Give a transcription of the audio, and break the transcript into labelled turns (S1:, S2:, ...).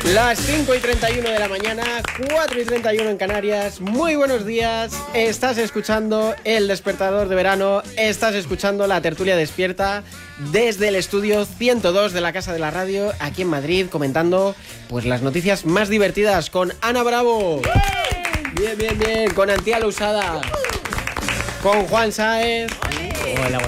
S1: Las 5:31 de la mañana, 4:31 en Canarias. Muy buenos días. Estás escuchando El Despertador de Verano. Estás escuchando La Tertulia Despierta desde el estudio 102 de la Casa de la Radio, aquí en Madrid, comentando pues las noticias más divertidas con Ana Bravo. Bien. Con Antía Lousada. Con Juan Sáez.
S2: Hola.